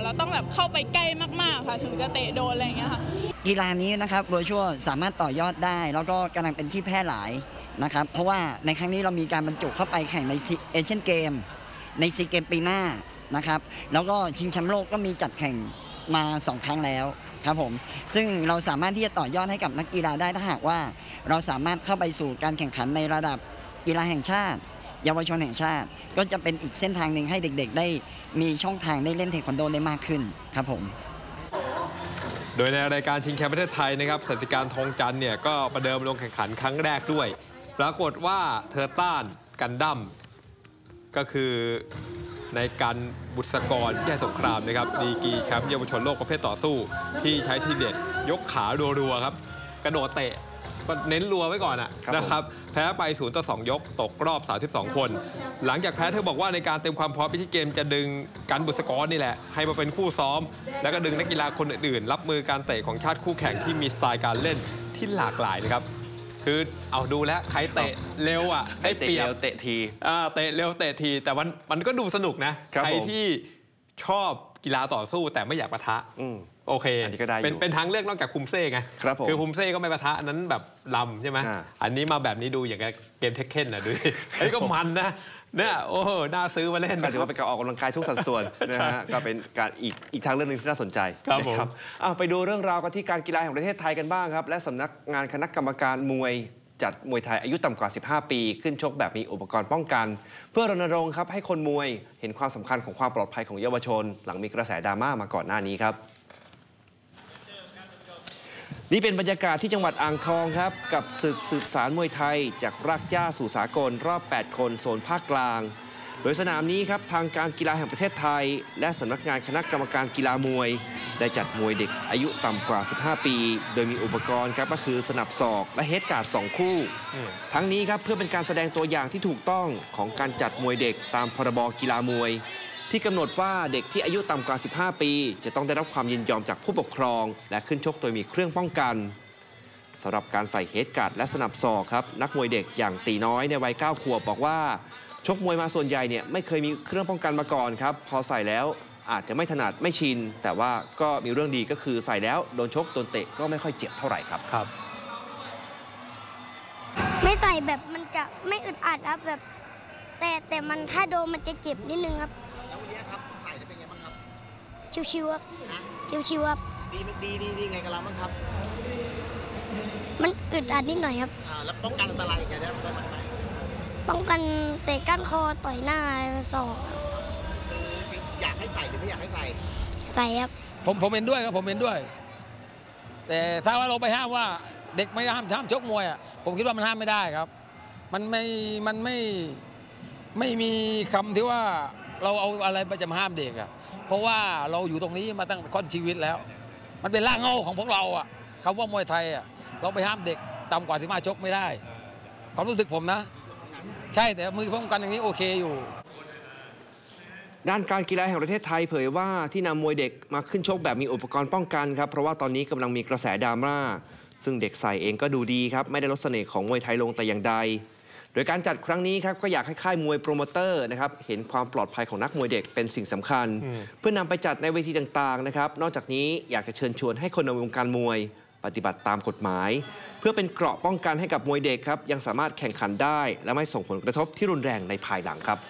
เราต้องแบบเข้าไปใกล้มากๆค่ะถึงจะเตะโดนอะไรอย่างเงี้ยค่ะกีฬานี้นะครับโรชัวสามารถต่อยอดได้แล้วก็กำลังเป็นที่แพร่หลายนะครับเพราะว่าในครั้งนี้เรามีการบรรจุเข้าไปแข่งในเอเชียนเกมในซีเกมปีหน้านะครับแล้วก็ชิงแชมป์โลกก็มีจัดแข่งมา2 ครั้งแล้วครับผมซึ่งเราสามารถที่จะต่อยอดให้กับนักกีฬาได้ถ้าหากว่าเราสามารถเข้าไปสู่การแข่งขันในระดับกีฬาแห่งชาติเยาวชนแห่งชาติก็จะเป็นอีกเส้นทางหนึ่งให้เด็กๆได้มีช่องทางได้เล่นเทควันโดได้มากขึ้นครับผมโดยในรายการชิงแชมป์ประเทศไทยนะครับสันติการทองจันทร์เนี่ยก็ประเดิมลงแข่งขันครั้งแรกด้วยปรากฏว่าเธอต้านกันดั้มก็คือในการบุษกรที่ให้สงครามนะครับดีกรีแชมป์เยาวชนโลกประเภทต่อสู้ที่ใช้ทีเด็ดยกขารัวๆครับกระโดดเตะก็เน้นรัวไว้ก่อนนะครับแพ้ไป0-2 ยกตกรอบ32 คนหลังจากแพ้เธอบอกว่าในการเตรียมความพร้อมไปที่เกมจะดึงกันบุษกรนี่แหละให้มาเป็นคู่ซ้อมแล้วก็ดึงนักกีฬาคนอื่นๆรับมือการเตะของชาติคู่แข่งที่มีสไตล์การเล่นที่หลากหลายนะครับคือเอาดูแล้วใครเตะเร็วได้เปรียบเตะทีเตะเร็วเตะทีแต่มันก็ดูสนุกนะใครที่ชอบกีฬาต่อสู้แต่ไม่อยากปะทะโอเคเป็นทางเลือกนอกจากคุมเซ่ไงคือคุมเซ่ก็ไม่ปะทะนั้นแบบลำใช่ไหมอันนี้มาแบบนี้ดูอย่างเกมเทคเคนนะดูไอ้ก็มันนะเนี่ยโอ้โหน่าซื้อมาเล่นก็ถือว่าเป็นการออกกำลังกายทุกสัดส่วนนะฮะก็เป็นการอีกทางเรื่องนึงที่น่าสนใจครับไปดูเรื่องราวกันที่การกีฬาแห่งประเทศไทยกันบ้างครับและสำนักงานคณะกรรมการมวยจัดมวยไทยอายุต่ำกว่า15 ปีขึ้นชกแบบมีอุปกรณ์ป้องกันเพื่อรณรงค์ครับให้คนมวยเห็นความสำคัญของความปลอดภัยของเยาวชนหลังมีกระแสดราม่ามาก่อนหน้านี้ครับนี่เป็นบรรยากาศที่จังหวัดอ่างทองครับกับศึกสืบสารมวยไทยจากรากหญ้าสู่สากลรอบ8 คนโซนภาคกลางโดยสนามนี้ครับทางการกีฬาแห่งประเทศไทยและสำนักงานคณะกรรมการกีฬามวยได้จัดมวยเด็กอายุต่ำกว่า15 ปีโดยมีอุปกรณ์ครับก็คือสนับศอกและเฮดการ์ด2 คู่ทั้งนี้ครับเพื่อเป็นการแสดงตัวอย่างที่ถูกต้องของการจัดมวยเด็กตามพรบกีฬามวยที่กำหนดว่าเด็กที่อายุต่ำกว่า15 ปีจะต้องได้รับความยินยอมจากผู้ปกครองและขึ้นชกโดยมีเครื่องป้องกันสำหรับการใส่เฮดการ์ดและสนับศอกครับนักมวยเด็กอย่างตีน้อยในวัย9 ขวบบอกว่าชกมวยมาส่วนใหญ่เนี่ยไม่เคยมีเครื่องป้องกันมาก่อนครับพอใส่แล้วอาจจะไม่ถนัดไม่ชินแต่ว่าก็มีเรื่องดีก็คือใส่แล้วโดนชกโดนเตะก็ไม่ค่อยเจ็บเท่าไหร่ครับไม่ใส่แบบมันจะไม่อึดอัดครับแบบแต่มันถ้าโดนมันจะเจ็บนิดนึงครับแล้ววันนี้ครับใส่จะเป็นไงบ้างครับชิวๆครับชิวๆครับดีไงกับเราบ้างครับมันอึดอัดนิดหน่อยครับแล้วป้องกันอันตรายยังไงได้ไหมป้องกันเตะก้านคอต่อยหน้าศอกอยากให้ใส่หรือไม่อยากให้ใส่ครับผมเห็นด้วยครับผมเห็นด้วยแต่ถ้าว่าเราไปห้ามว่าเด็กไม่ห้ามชกมวยผมคิดว่ามันห้ามไม่ได้ครับมันไม่มีคำที่ว่าเราเอาอะไรไปจะมาห้ามเด็กเพราะว่าเราอยู่ตรงนี้มาตั้งค่อนชีวิตแล้วมันเป็นรากเหง้าของพวกเราคำว่ามวยไทยเราไปห้ามเด็กต่ำกว่า15 ชกไม่ได้ความรู้สึกผมนะใช่แต่มือป้องกันอย่างนี้โอเคอยู่ด้านการกีฬาแห่งประเทศไทยเผยว่าที่นำมวยเด็กมาขึ้นชกแบบมีอุปกรณ์ป้องกันครับเพราะว่าตอนนี้กำลังมีกระแสดราม่าซึ่งเด็กใส่เองก็ดูดีครับไม่ได้ลดเสน่ห์ของมวยไทยลงแต่อย่างใดโดยการจัดครั้งนี้ครับก็อยากให้ค่ายมวยโปรโมเตอร์นะครับเห็นความปลอดภัยของนักมวยเด็กเป็นสิ่งสำคัญเพื่อนำไปจัดในเวทีต่างๆนะครับนอกจากนี้อยากจะเชิญชวนให้คนในวงการมวยปฏิบัติตามกฎหมายเพื่อเป็นเกราะป้องกันให้กับมวยเด็กครับยังสามารถแข่งขันได้และไม่ส่งผลกระทบที่รุนแรงในภายหลังครับ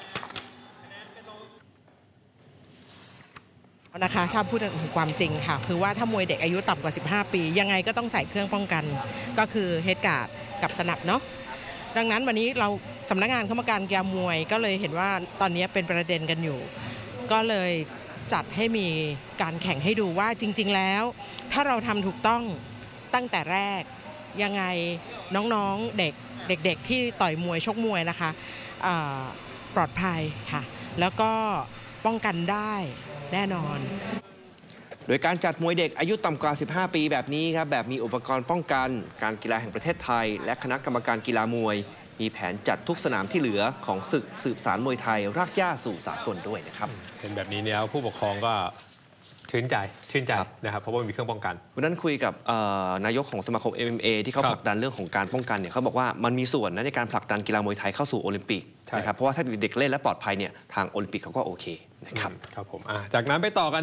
นะคะถ้าพูดถึงความจริงค่ะคือว่าถ้ามวยเด็กอายุต่ำกว่า15 ปียังไงก็ต้องใส่เครื่องป้องกันก็คือเฮดการ์ดกับสนับเนาะดังนั้นวันนี้เราสำนักงานคณะกรรมการกีฬามวยก็เลยเห็นว่าตอนนี้เป็นประเด็นกันอยู่ก็เลยจัดให้มีการแข่งให้ดูว่าจริงๆแล้วถ้าเราทำถูกต้องตั้งแต่แรกยังไงน้องๆเด็กที่ต่อยมวยชกมวยนะคะปลอดภัยค่ะแล้วก็ป้องกันได้แน่นอนโดยการจัดมวยเด็กอายุต่ำกว่า15 ปีแบบนี้ครับแบบมีอุปกรณ์ป้องกันการกีฬาแห่งประเทศไทยและคณะกรรมการกีฬามวยมีแผนจัดทุกสนามที่เหลือของศึกสืบสารมวยไทยรากหญ้าสู่สากลด้วยนะครับเป็นแบบนี้เนี่ยผู้ปกครองก็ชื่นใจนะครับเพราะว่ามีเครื่องป้องกันวันนั้นคุยกับนายกของสมาคม MMA ที่เขาผลักดันเรื่องของการป้องกันเนี่ยเขาบอกว่ามันมีส่วนนะในการผลักดันกีฬามวยไทยเข้าสู่โอลิมปิกนะครับเพราะว่าถ้าเด็กเล่นและปลอดภัยเนี่ยทางโอลิมปิกเขาก็โอเคนะครับผมจากนั้นไปต่อกัน